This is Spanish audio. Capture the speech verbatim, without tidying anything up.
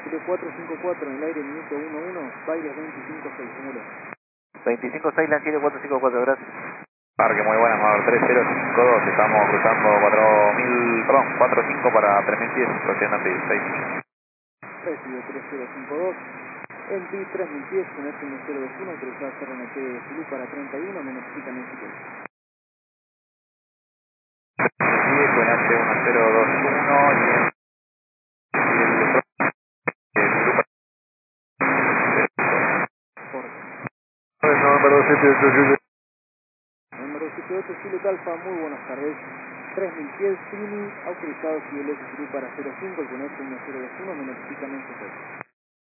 Chile cuatro cinco cuatro en el aire, minuto uno uno, Baires veinticinco seis, Muro. veinticinco seis, la Chile cuatro cinco cuatro, gracias. Parque, muy buenas, Amador tres cero cinco dos, estamos cruzando cuatro mil, perdón, cuatro cinco para tres mil pies, procedente dieciséis. Recibe tres cero cinco dos, en P tres mil pies, con F uno cero dos uno, autorizado a C R N T de Zulu para treinta y uno, menos cita México. Sí, con H uno cero dos uno y en Número siete ocho, Número siete ocho, Chile Alfa, muy buenas tardes. tres mil pies, Trini, autorizado C L S Zulu para cero cinco, con F uno cero dos uno, menos cita México.